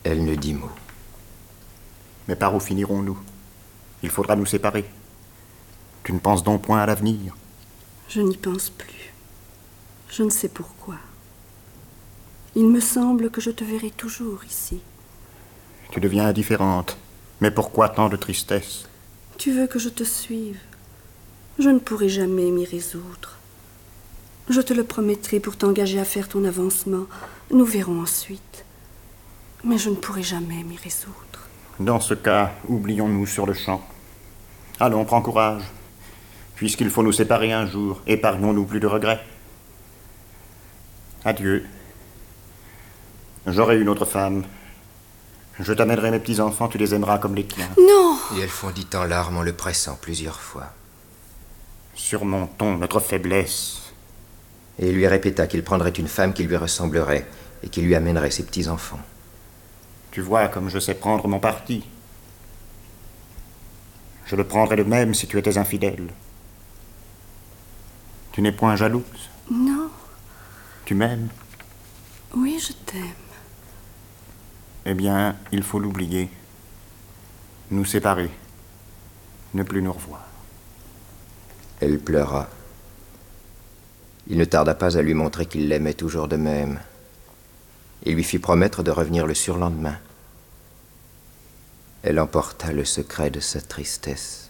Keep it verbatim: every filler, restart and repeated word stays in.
Elle ne dit mot. Mais par où finirons-nous? Il faudra nous séparer. Tu ne penses donc point à l'avenir? Je n'y pense plus. Je ne sais pourquoi. Il me semble que je te verrai toujours ici. Tu deviens indifférente. Mais pourquoi tant de tristesse? Tu veux que je te suive? Je ne pourrai jamais m'y résoudre. Je te le promettrai pour t'engager à faire ton avancement. Nous verrons ensuite. Mais je ne pourrai jamais m'y résoudre. Dans ce cas, oublions-nous sur le champ. Allons, prends courage. Puisqu'il faut nous séparer un jour, épargnons-nous plus de regrets. Adieu. J'aurai une autre femme. Je t'amènerai mes petits-enfants, tu les aimeras comme les tiens. Non! Et elle fondit en larmes en le pressant plusieurs fois. Surmontons notre faiblesse. Et il lui répéta qu'il prendrait une femme qui lui ressemblerait et qui lui amènerait ses petits-enfants. Tu vois comme je sais prendre mon parti. Je le prendrais de même si tu étais infidèle. Tu n'es point jalouse? Non. Tu m'aimes? Oui, je t'aime. Eh bien, il faut l'oublier. Nous séparer. Ne plus nous revoir. Elle pleura. Il ne tarda pas à lui montrer qu'il l'aimait toujours de même. Il lui fit promettre de revenir le surlendemain. Elle emporta le secret de sa tristesse.